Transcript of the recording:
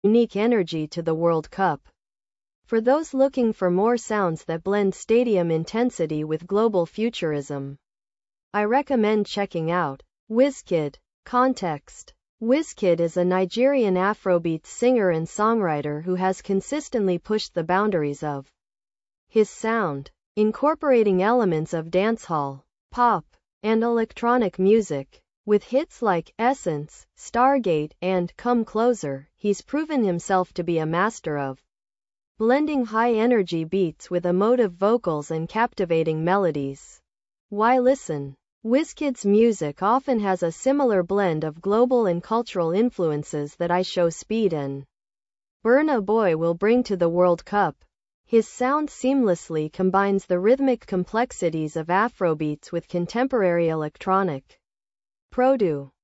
unique energy to the World Cup. For those looking for more sounds that blend stadium intensity with global futurism, I recommend checking out Wizkid. Context. Wizkid is a Nigerian Afrobeats singer and songwriter who has consistently pushed the boundaries of his sound, incorporating elements of dancehall, pop, and electronic music. With hits like Essence, Stargate, and Come Closer, he's proven himself to be a master of blending high-energy beats with emotive vocals and captivating melodies. Why listen? Wizkid's music often has a similar blend of global and cultural influences that I Show Speed and Burna Boy will bring to the World Cup. His sound seamlessly combines the rhythmic complexities of Afrobeats with contemporary electronic proto